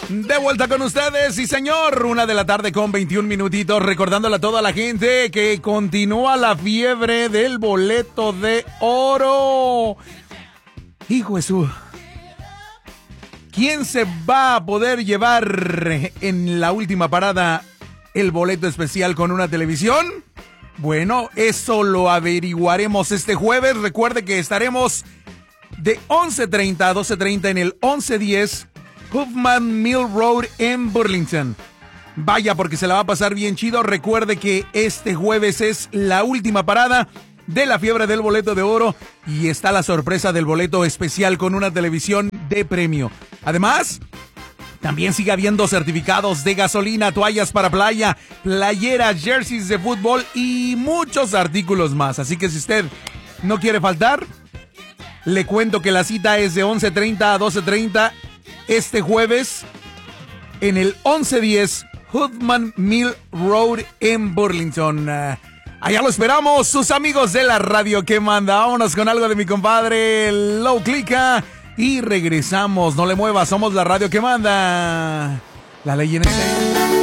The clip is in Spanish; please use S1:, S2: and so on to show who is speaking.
S1: De vuelta con ustedes, sí señor, 1:00 con 21 minutitos, recordándole a toda la gente que continúa la fiebre del boleto de oro. Hijo Jesús, ¿quién se va a poder llevar en la última parada el boleto especial con una televisión? Bueno, eso lo averiguaremos este jueves. Recuerde que estaremos de 11:30 a 12:30 en el 1110 Huffman Mill Road en Burlington. Vaya, porque se la va a pasar bien chido. Recuerde que este jueves es la última parada de la fiebre del boleto de oro y está la sorpresa del boleto especial con una televisión de premio. Además, también sigue habiendo certificados de gasolina, toallas para playa, playeras, jerseys de fútbol y muchos artículos más. Así que si usted no quiere faltar, le cuento que la cita es de 11:30 a 12:30 este jueves en el 1110 Huffman Mill Road en Burlington. Allá lo esperamos, sus amigos de la radio que manda. Vámonos con algo de mi compadre Low Clica y regresamos. No le muevas, somos la radio que manda. La ley en este.